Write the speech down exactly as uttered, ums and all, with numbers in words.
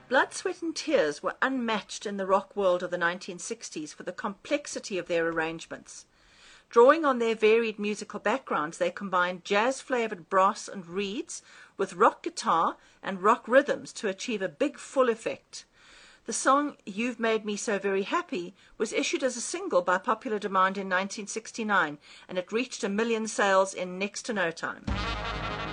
Blood, Sweat and Tears were unmatched in the rock world of the nineteen sixties for the complexity of their arrangements. Drawing on their varied musical backgrounds, they combined jazz-flavored brass and reeds with rock guitar and rock rhythms to achieve a big full effect. The song You've Made Me So Very Happy was issued as a single by popular demand in nineteen sixty-nine, and it reached a million sales in next to no time.